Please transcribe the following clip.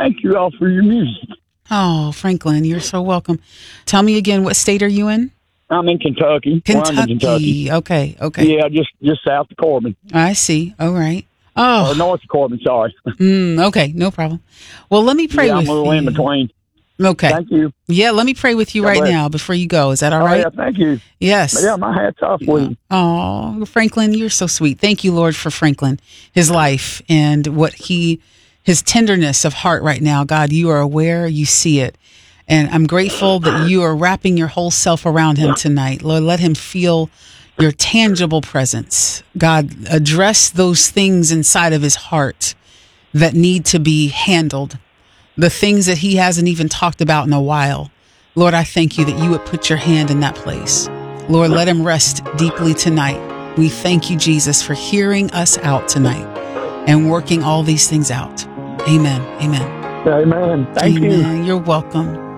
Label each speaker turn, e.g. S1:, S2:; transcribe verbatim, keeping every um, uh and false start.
S1: thank you all for your music.
S2: Oh, Franklin, you're so welcome. Tell me again, what state are you in?
S1: I'm in Kentucky.
S2: Kentucky.
S1: London, Kentucky.
S2: Okay, okay.
S1: Yeah, just just south of Corbin.
S2: I see. All right. Oh,
S1: or north of Corbin. Sorry.
S2: mm, okay, no problem. Well, let me pray
S1: yeah,
S2: with
S1: I'm a little
S2: you.
S1: in between.
S2: Okay.
S1: Thank you.
S2: Yeah, let me pray with you
S1: God
S2: right
S1: bless.
S2: now before you go. Is that all
S1: Oh,
S2: right?
S1: yeah, thank you.
S2: Yes.
S1: Yeah, my hat's off with you.
S2: Oh, Franklin, you're so sweet. Thank you, Lord, for Franklin, his life, and what he, his tenderness of heart right now. God, you are aware, you see it. And I'm grateful that you are wrapping your whole self around him tonight. Lord, let him feel your tangible presence. God, address those things inside of his heart that need to be handled. The things that he hasn't even talked about in a while. Lord, I thank you that you would put your hand in that place. Lord, let him rest deeply tonight. We thank you, Jesus, for hearing us out tonight and working all these things out. Amen. Amen.
S1: Amen. Thank
S2: Amen.
S1: you.
S2: You're welcome.